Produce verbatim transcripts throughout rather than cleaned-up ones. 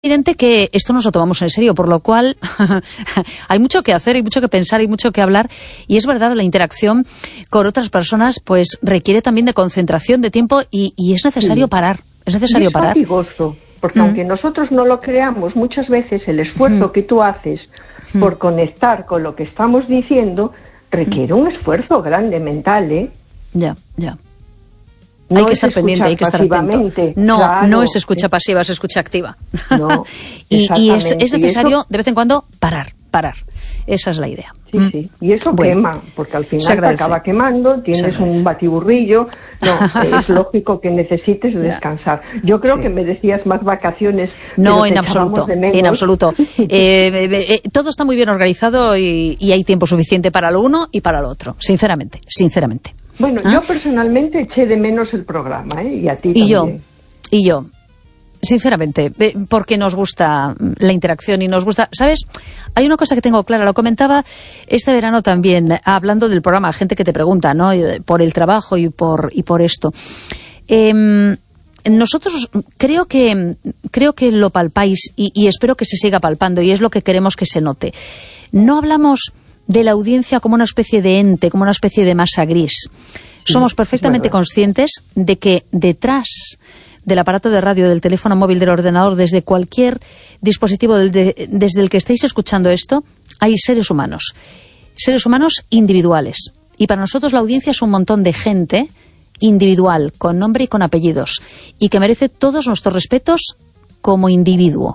evidente que esto nos lo tomamos en serio, por lo cual hay mucho que hacer, hay mucho que pensar, hay mucho que hablar, y es verdad, la interacción con otras personas pues requiere también de concentración, de tiempo, y, y es necesario sí. parar, es necesario y es parar. fatigoso, porque mm. aunque nosotros no lo creamos, muchas veces el esfuerzo mm. que tú haces mm. por conectar con lo que estamos diciendo requiere mm. un esfuerzo grande mental, ¿eh? Ya, ya. No hay que estar pendiente, hay que estar atento. No, claro, no es escucha pasiva, es escucha activa. No, y y es, es necesario, eso, de vez en cuando, parar, parar. Esa es la idea. Sí, mm. sí. Y eso bueno, quema, porque al final te acaba quemando, tienes un batiburrillo. No, es lógico que necesites descansar. Yo creo sí. que merecías más vacaciones. No, en absoluto, en absoluto. eh, eh, eh, todo está muy bien organizado y, y hay tiempo suficiente para lo uno y para lo otro. Sinceramente, sinceramente. Bueno, ¿Ah? yo personalmente eché de menos el programa, ¿eh? Y a ti y también. Yo, y yo, sinceramente, porque nos gusta la interacción y nos gusta... ¿Sabes? Hay una cosa que tengo clara, lo comentaba este verano también, hablando del programa, gente que te pregunta, ¿no? Por el trabajo y por, y por esto. Eh, nosotros creo que, creo que lo palpáis y, y espero que se siga palpando, y es lo que queremos que se note. No hablamos de la audiencia como una especie de ente, como una especie de masa gris. Somos perfectamente conscientes de que detrás del aparato de radio, del teléfono móvil, del ordenador, desde cualquier dispositivo desde, desde el que estéis escuchando esto, hay seres humanos. Seres humanos individuales. Y para nosotros la audiencia es un montón de gente individual, con nombre y con apellidos, y que merece todos nuestros respetos como individuo.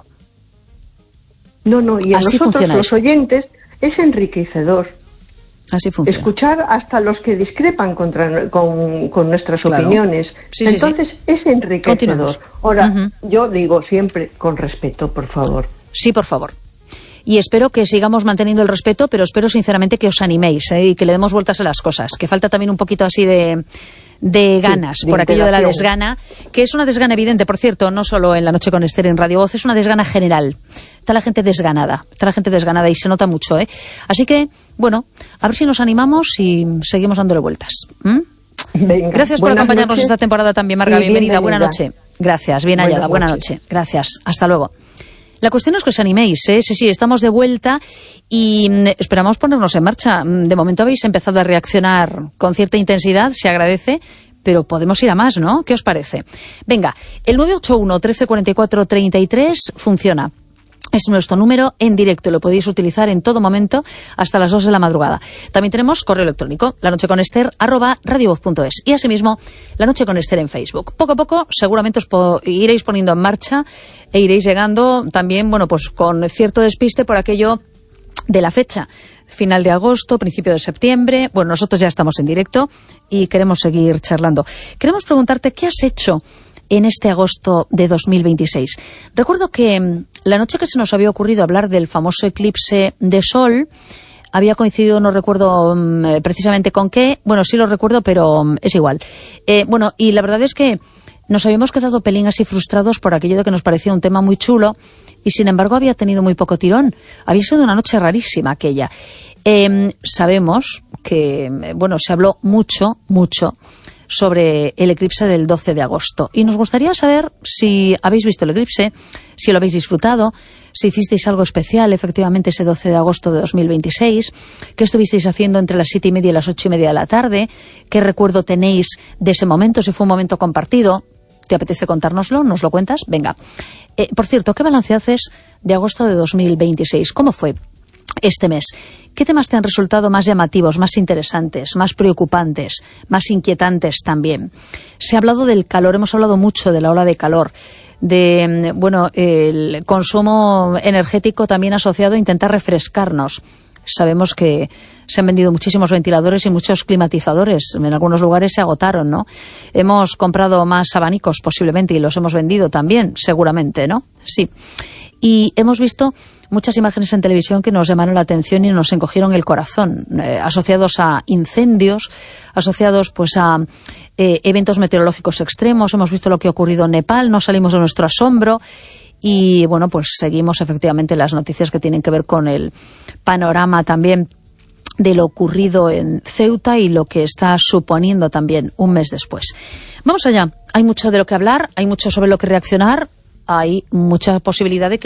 No, no, y a Así nosotros funciona los esto. oyentes es enriquecedor. Así funciona. Escuchar hasta los que discrepan contra, con, con nuestras claro. opiniones. Sí, Entonces sí, sí. es enriquecedor. Ahora, uh-huh. yo digo siempre con respeto, por favor. Sí, por favor. Y espero que sigamos manteniendo el respeto, pero espero sinceramente que os animéis, ¿eh? Y que le demos vueltas a las cosas. Que falta también un poquito así de... de ganas, sí, de por aquello de la desgana, que es una desgana evidente, por cierto, no solo en La Noche con Esther en Radio Voz, es una desgana general. Está la gente desganada, está la gente desganada y se nota mucho, ¿eh? Así que, bueno, a ver si nos animamos y seguimos dándole vueltas. ¿Mm? Venga, gracias por acompañarnos noches. esta temporada también, Marga, bienvenida, buena noche. Gracias, bien buenas hallada, buena noches. noche. Gracias, hasta luego. La cuestión es que os animéis, ¿eh? Sí, sí, estamos de vuelta y mm, esperamos ponernos en marcha. De momento habéis empezado a reaccionar con cierta intensidad, se agradece, pero podemos ir a más, ¿no? ¿Qué os parece? Venga, el nueve ocho uno, trece cuarenta y cuatro, treinta y tres funciona. Es nuestro número en directo, lo podéis utilizar en todo momento hasta las dos de la madrugada. También tenemos correo electrónico, lanocheconester arroba radiovoz punto es, y asimismo La Noche con Esther en Facebook. Poco a poco seguramente os po- iréis poniendo en marcha e iréis llegando también, bueno, pues con cierto despiste por aquello de la fecha. Final de agosto, principio de septiembre. Bueno, nosotros ya estamos en directo y queremos seguir charlando. Queremos preguntarte qué has hecho en este agosto de dos mil veintiséis. Recuerdo que la noche que se nos había ocurrido hablar del famoso eclipse de sol había coincidido, no recuerdo um, precisamente con qué, bueno, sí lo recuerdo, pero um, es igual. Eh, bueno, y la verdad es que nos habíamos quedado pelín así frustrados por aquello de que nos parecía un tema muy chulo y sin embargo había tenido muy poco tirón. Había sido una noche rarísima aquella. Eh, sabemos que, bueno, se habló mucho, mucho sobre el eclipse del doce de agosto. Y nos gustaría saber si habéis visto el eclipse, si lo habéis disfrutado, si hicisteis algo especial efectivamente ese doce de agosto de dos mil veintiséis, qué estuvisteis haciendo entre las siete y media y las ocho y media de la tarde, qué recuerdo tenéis de ese momento, si fue un momento compartido. ¿Te apetece contárnoslo? ¿Nos lo cuentas? Venga. Eh, por cierto, ¿qué balance haces de agosto de dos mil veintiséis? ¿Cómo fue este mes? ¿Qué temas te han resultado más llamativos, más interesantes, más preocupantes, más inquietantes también? Se ha hablado del calor, hemos hablado mucho de la ola de calor, de, bueno, el consumo energético también asociado a intentar refrescarnos. Sabemos que se han vendido muchísimos ventiladores y muchos climatizadores. En algunos lugares se agotaron, ¿no? Hemos comprado más abanicos posiblemente y los hemos vendido también, seguramente, ¿no? Sí. Y hemos visto muchas imágenes en televisión que nos llamaron la atención y nos encogieron el corazón, eh, asociados a incendios, asociados pues a eh, eventos meteorológicos extremos. Hemos visto lo que ha ocurrido en Nepal, no salimos de nuestro asombro y bueno, pues seguimos efectivamente las noticias que tienen que ver con el panorama también de lo ocurrido en Ceuta y lo que está suponiendo también un mes después. Vamos allá, hay mucho de lo que hablar, hay mucho sobre lo que reaccionar. hay mucha posibilidad de que